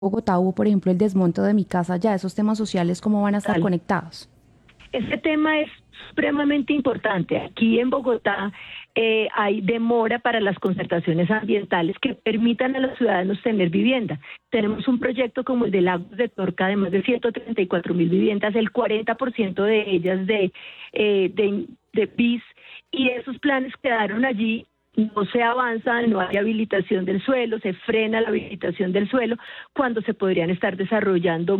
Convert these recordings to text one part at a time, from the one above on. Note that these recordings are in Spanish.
Bogotá hubo, por ejemplo, el desmonte de Mi Casa Ya, esos temas sociales, ¿cómo van a estar Tal. conectados? Este tema es supremamente importante. Aquí en Bogotá hay demora para las concertaciones ambientales que permitan a los ciudadanos tener vivienda. Tenemos un proyecto como el de Lagos de Torca de más de 134.000 viviendas, el 40% de ellas de BIS, y esos planes quedaron allí. No se avanza, no hay habilitación del suelo, se frena la habilitación del suelo, cuando se podrían estar desarrollando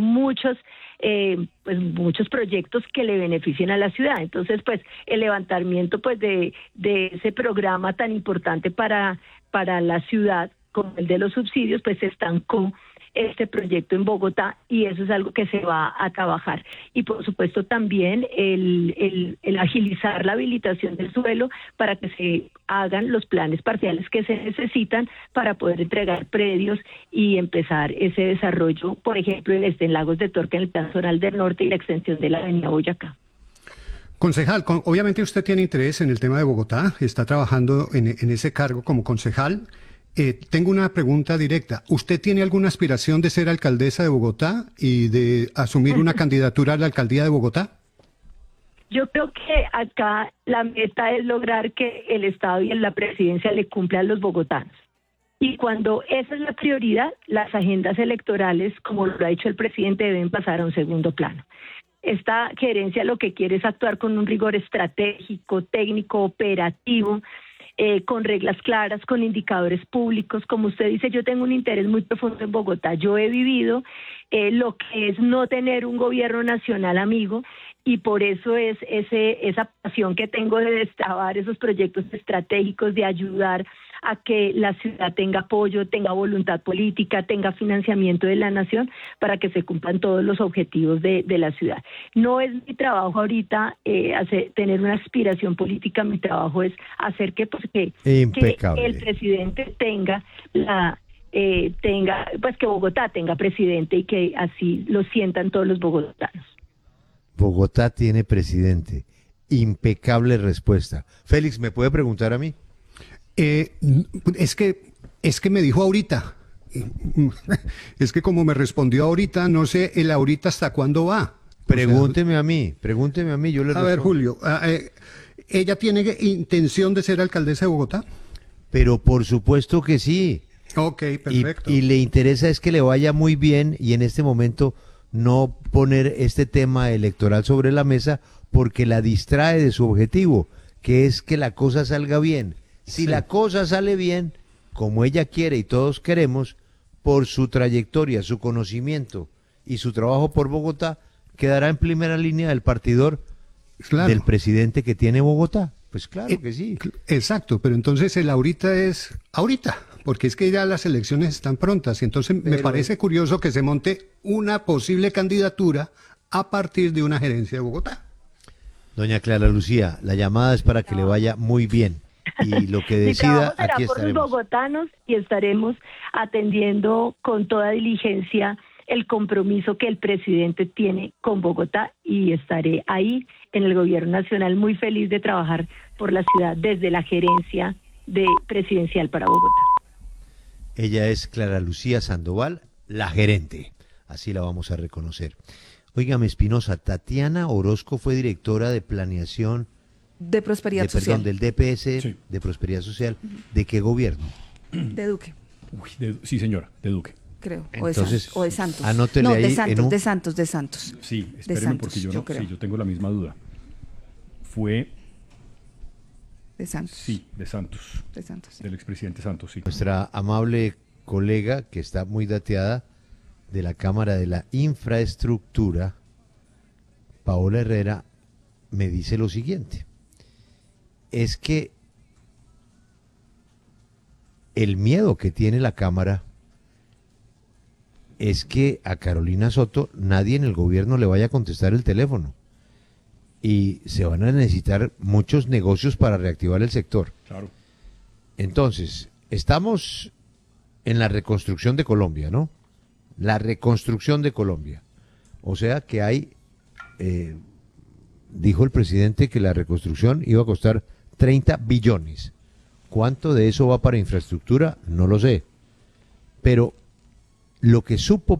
muchos proyectos que le beneficien a la ciudad. Entonces, pues, el levantamiento de ese programa tan importante para la ciudad, como el de los subsidios, pues se estancó este proyecto en Bogotá, y eso es algo que se va a trabajar. Y por supuesto también el agilizar la habilitación del suelo para que se hagan los planes parciales que se necesitan para poder entregar predios y empezar ese desarrollo, por ejemplo, en Lagos de Torque, en el Plan Zonal del Norte, y la extensión de la avenida Boyacá. Concejal, obviamente usted tiene interés en el tema de Bogotá, está trabajando en ese cargo como concejal. Tengo una pregunta directa. ¿Usted tiene alguna aspiración de ser alcaldesa de Bogotá y de asumir una candidatura a la alcaldía de Bogotá? Yo creo que acá la meta es lograr que el Estado y la presidencia le cumplan a los bogotanos. Y cuando esa es la prioridad, las agendas electorales, como lo ha dicho el presidente, deben pasar a un segundo plano. Esta gerencia lo que quiere es actuar con un rigor estratégico, técnico, operativo, con reglas claras, con indicadores públicos. Como usted dice, yo tengo un interés muy profundo en Bogotá. Yo he vivido lo que es no tener un gobierno nacional amigo, y por eso es esa pasión que tengo de destrabar esos proyectos estratégicos, de ayudar a que la ciudad tenga apoyo, tenga voluntad política, tenga financiamiento de la nación para que se cumplan todos los objetivos de la ciudad. No es mi trabajo ahorita tener una aspiración política. Mi trabajo es hacer que el presidente que Bogotá tenga presidente, y que así lo sientan todos los bogotanos. Bogotá tiene presidente. Impecable respuesta. Félix, ¿me puede preguntar a mí? Es que me dijo ahorita. Es que como me respondió ahorita, no sé el ahorita hasta cuándo va. Pregúnteme a mí, yo le respondo. A ver, Julio, ¿ella tiene intención de ser alcaldesa de Bogotá? Pero por supuesto que sí. Ok, perfecto. Y le interesa es que le vaya muy bien, y en este momento no poner este tema electoral sobre la mesa porque la distrae de su objetivo, que es que la cosa salga bien. Si la cosa sale bien, como ella quiere y todos queremos, por su trayectoria, su conocimiento y su trabajo por Bogotá, quedará en primera línea del partidor del presidente que tiene Bogotá. Pues claro que sí. Exacto, pero entonces el ahorita es ahorita, porque es que ya las elecciones están prontas, y entonces me parece curioso que se monte una posible candidatura a partir de una gerencia de Bogotá. Doña Clara Lucía, la llamada es para que le vaya muy bien, y lo que decida, aquí por los estaremos. bogotanos, y estaremos atendiendo con toda diligencia el compromiso que el presidente tiene con Bogotá, y estaré ahí en el gobierno nacional muy feliz de trabajar por la ciudad desde la gerencia presidencial para Bogotá. Ella es Clara Lucía Sandoval, la gerente, así la vamos a reconocer. Óigame, Espinosa, Tatiana Orozco fue directora de planeación De Prosperidad Social. del DPS, Sí. de Prosperidad Social. ¿De qué gobierno? De Duque, Sí, señora, de Duque. creo. Entonces, o de Santos. anótele no, ahí de Santos. Sí, De espéreme, Santos, porque yo creo. yo tengo la misma duda. Fue, De Santos. sí, de Santos, De Santos, sí. del expresidente Santos, sí. Nuestra amable colega, que está muy dateada, de la Cámara de la Infraestructura, Paola Herrera, me dice lo siguiente. Es que el miedo que tiene la Cámara es que a Carolina Soto nadie en el gobierno le vaya a contestar el teléfono, y se van a necesitar muchos negocios para reactivar el sector. Claro. Entonces, estamos en la reconstrucción de Colombia, ¿no? La reconstrucción de Colombia. O sea que hay, dijo el presidente que la reconstrucción iba a costar 30 billones. ¿Cuánto de eso va para infraestructura? No lo sé. Pero lo que supo